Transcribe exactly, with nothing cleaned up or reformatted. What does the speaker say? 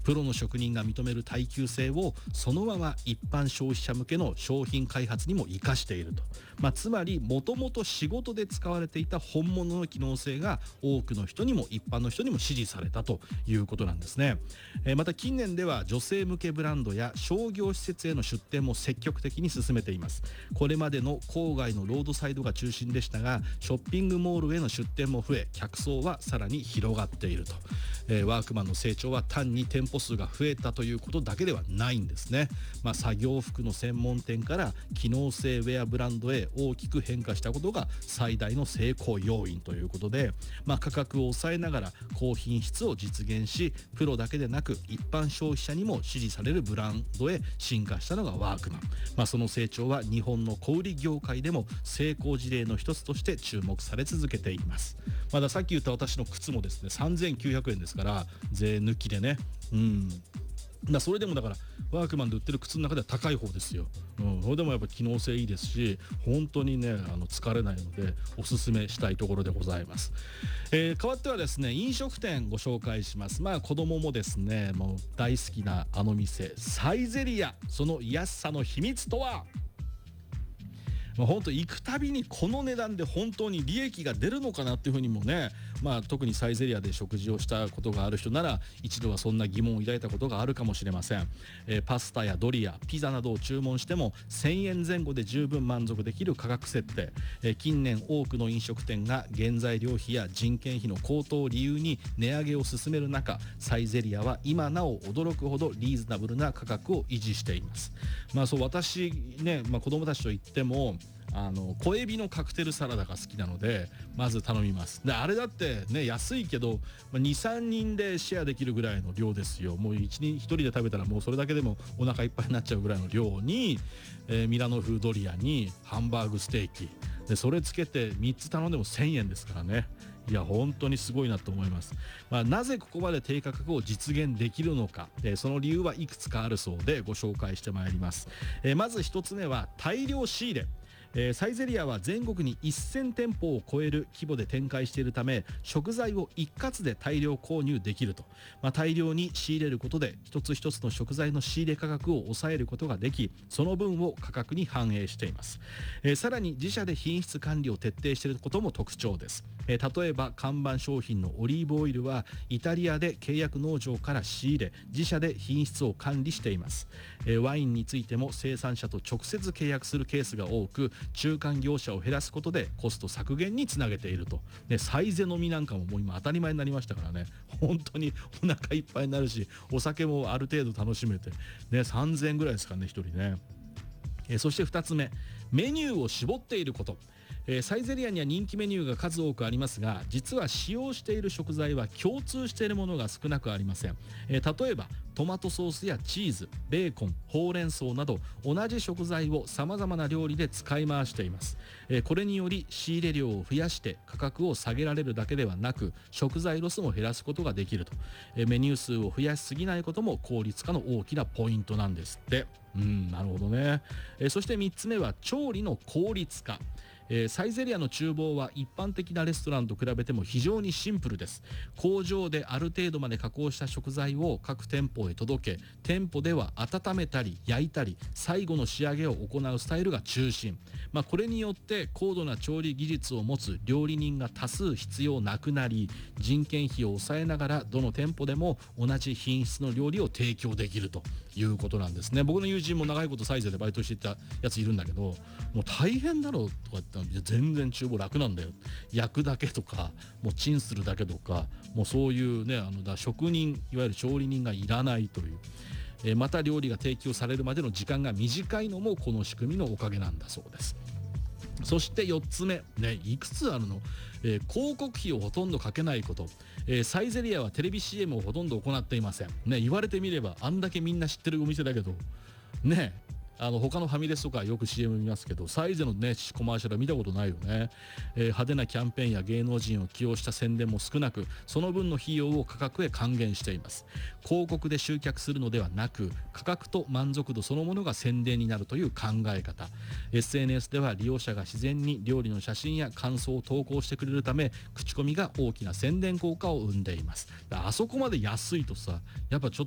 プロの職人が認める耐久性をそのまま一般消費者向けの商品開発にも生かしていると、まあ、つまりもともと仕事で使われていた本物の機能性が多くの人にも一般の人にも支持されたということなんですね。えー、また近年では女性向けブランドや商業施設への出店も積極的に進めています。これまでの郊外のロードサイドが中心でしたが、ショッピングモールへの出店も増え、客層はさらに広がっていると。えー、ワークマンの成長は単に店舗数が増えたということだけではないんですね。まあ、作業服の専門店から機能性ウェアブランドへ大きく変化したことが最大の成功要因ということで、まあ、価格を抑えながら高品質を実現し、プロだけでなく一般消費者にも支持されるブランドへ進化したのがワークマン。まあ、その成長は日本の小売業界でも成功事例の一つとして注目され続けています。まださっき言った私の靴もですねさんぜんきゅうひゃくえんですから、税抜きでね、うんだそれでもだからワークマンで売ってる靴の中では高い方ですよ。うん、それでもやっぱ機能性いいですし、本当にねあの疲れないのでおすすめしたいところでございます。えー、代わってはですね飲食店ご紹介します。まあ子供もですねもう大好きなあの店サイゼリヤ、その安さの秘密とは。まあ、本当行くたびにこの値段で本当に利益が出るのかなっていうふうにもね、まあ、特にサイゼリヤで食事をしたことがある人なら一度はそんな疑問を抱いたことがあるかもしれません。えー、パスタやドリア、ピザなどを注文してもせんえん前後で十分満足できる価格設定。えー、近年多くの飲食店が原材料費や人件費の高騰を理由に値上げを進める中、サイゼリヤは今なお驚くほどリーズナブルな価格を維持しています。まあ、そう私ね、まあ、子供たちと言ってもあの小エビのカクテルサラダが好きなのでまず頼みます。であれだってね安いけど にさんにんでシェアできるぐらいの量ですよ。もう 1, 人ひとりで食べたらもうそれだけでもお腹いっぱいになっちゃうぐらいの量に、えー、ミラノ風ドリアにハンバーグステーキでそれつけてみっつ頼んでもせんえんですからね。いや本当にすごいなと思います。まあ、なぜここまで低価格を実現できるのか、えー、その理由はいくつかあるそうでご紹介してまいります。えー、まずひとつめは大量仕入れ。えー、サイゼリヤは全国にせん店舗を超える規模で展開しているため、食材を一括で大量購入できると、まあ、大量に仕入れることで一つ一つの食材の仕入れ価格を抑えることができ、その分を価格に反映しています。えー、さらに自社で品質管理を徹底していることも特徴です。えー、例えば看板商品のオリーブオイルはイタリアで契約農場から仕入れ自社で品質を管理しています。えー、ワインについても生産者と直接契約するケースが多く、中間業者を減らすことでコスト削減につなげていると、ね、サイゼ飲みなんかももう今当たり前になりましたからね。本当にお腹いっぱいになるしお酒もある程度楽しめて、ね、さんぜんえんぐらいですからねひとりね。えー、そしてふたつめ、メニューを絞っていること。えー、サイゼリヤには人気メニューが数多くありますが、実は使用している食材は共通しているものが少なくありません。えー、例えばトマトソースやチーズ、ベーコン、ほうれん草など同じ食材をさまざまな料理で使い回しています。えー、これにより仕入れ量を増やして価格を下げられるだけではなく、食材ロスも減らすことができると。えー、メニュー数を増やしすぎないことも効率化の大きなポイントなんですって。うん、なるほどね。えー、そしてみっつめは調理の効率化。えー、サイゼリヤの厨房は一般的なレストランと比べても非常にシンプルです。工場である程度まで加工した食材を各店舗へ届け、店舗では温めたり焼いたり最後の仕上げを行うスタイルが中心。まあ、これによって高度な調理技術を持つ料理人が多数必要なくなり、人件費を抑えながらどの店舗でも同じ品質の料理を提供できるということなんですね。僕の友人も長いことサイゼでバイトしていたやついるんだけど、もう大変だろうとか言っていや全然厨房楽なんだよ、焼くだけとかもうチンするだけとか、もうそういうねあのだ職人いわゆる調理人がいらないという、えー、また料理が提供されるまでの時間が短いのもこの仕組みのおかげなんだそうです。そしてよっつめ、ね、いくつあるの、えー、広告費をほとんどかけないこと。えー、サイゼリヤはテレビ シーエム をほとんど行っていません、ね、言われてみればあんだけみんな知ってるお店だけどね、あの他のファミレスとかよく シーエム 見ますけど、サイゼのねコマーシャルは見たことないよね。えー、派手なキャンペーンや芸能人を起用した宣伝も少なく、その分の費用を価格へ還元しています。広告で集客するのではなく、価格と満足度そのものが宣伝になるという考え方。 エスエヌエス では利用者が自然に料理の写真や感想を投稿してくれるため、口コミが大きな宣伝効果を生んでいます。あそこまで安いとさ、やっぱちょっ